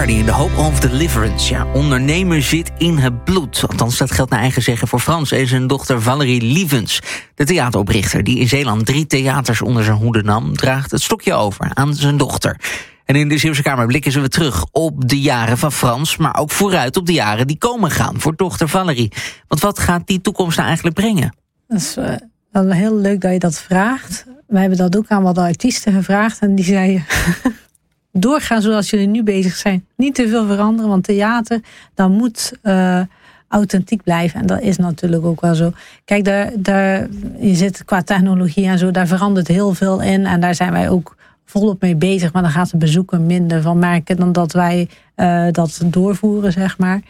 hoorde je The Hope of Deliverance. Ja, ondernemen zit in het bloed. Althans, dat geldt naar eigen zeggen voor Frans en zijn dochter Valerie Lievens. De theateroprichter die in Zeeland 3 theaters onder zijn hoede nam, draagt het stokje over aan zijn dochter. En in de Zeeuwse Kamer blikken we terug op de jaren van Frans, maar ook vooruit op de jaren die komen gaan voor dochter Valerie. Want wat gaat die toekomst nou eigenlijk brengen? Dat is wel heel leuk dat je dat vraagt. Wij hebben dat ook aan wat artiesten gevraagd en die zeiden doorgaan zoals jullie nu bezig zijn. Niet te veel veranderen, want theater, dat moet authentiek blijven. En dat is natuurlijk ook wel zo. Kijk, je zit qua technologie en zo, daar verandert heel veel in. En daar zijn wij ook volop mee bezig. Maar dan gaat de bezoeker minder van merken dan dat wij dat doorvoeren, zeg maar.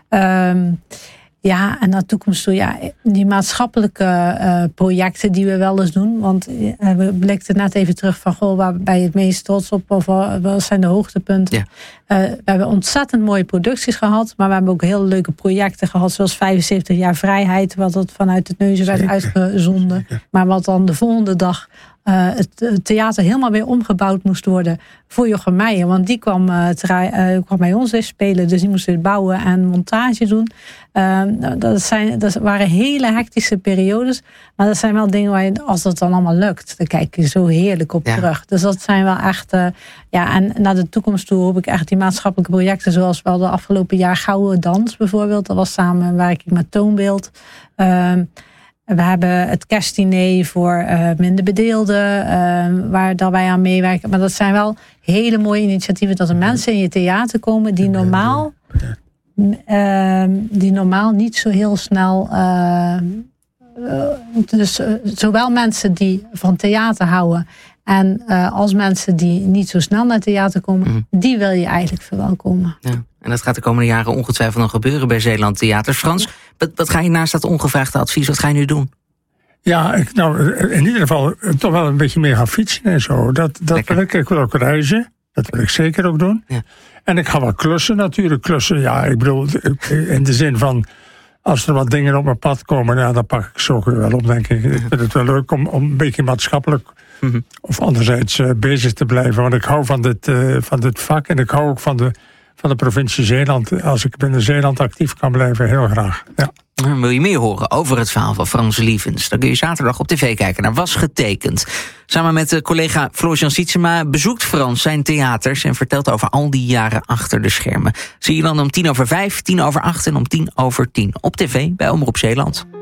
Ja, en naar toekomst toe, ja, die maatschappelijke projecten die we wel eens doen. Want we blikten net even terug van, goh, waar ben je het meest trots op? Of wat zijn de hoogtepunten? Ja. We hebben ontzettend mooie producties gehad. Maar we hebben ook heel leuke projecten gehad. Zoals 75 jaar vrijheid. Wat dat vanuit het Neuzen werd uitgezonden. Zeker. Maar wat dan de volgende dag het theater helemaal weer omgebouwd moest worden voor Jochem Meijer. Want die kwam bij ons eens spelen. Dus die moest weer bouwen en montage doen. Dat waren hele hectische periodes. Maar dat zijn wel dingen waar je, als dat dan allemaal lukt, dan kijk je zo heerlijk op terug. Dus dat zijn wel echt, en naar de toekomst toe hoop ik echt die maatschappelijke projecten, zoals wel de afgelopen jaar Gouden Dans bijvoorbeeld. Dat was samenwerking met Toonbeeld. We hebben het kerstdiner voor minder bedeelden, waar dat wij aan meewerken. Maar dat zijn wel hele mooie initiatieven, dat er mensen in je theater komen die normaal niet zo heel snel. Dus zowel mensen die van theater houden en als mensen die niet zo snel naar theater komen, die wil je eigenlijk verwelkomen. Ja. En dat gaat de komende jaren ongetwijfeld nog gebeuren bij Zeeland Theaters. Frans, wat ga je naast dat ongevraagde advies, wat ga je nu doen? Ja, in ieder geval toch wel een beetje meer gaan fietsen en zo. Dat wil ik. Ik wil ook reizen. Dat wil ik zeker ook doen. Ja. En ik ga wel klussen natuurlijk. Ja, ik bedoel, in de zin van, als er wat dingen op mijn pad komen, ja, dan pak ik ze ook wel op, denk ik. Ik vind het wel leuk om een beetje maatschappelijk of anderzijds bezig te blijven. Want ik hou van dit vak en ik hou ook van de provincie Zeeland. Als ik binnen Zeeland actief kan blijven, heel graag. Ja. Wil je meer horen over het verhaal van Frans Lievens? Dan kun je zaterdag op tv kijken naar Was Getekend. Samen met collega Floris-Jan Sietsema bezoekt Frans zijn theaters en vertelt over al die jaren achter de schermen. Zie je dan om 5:10, 8:10 en om 10:10 op tv bij Omroep Zeeland.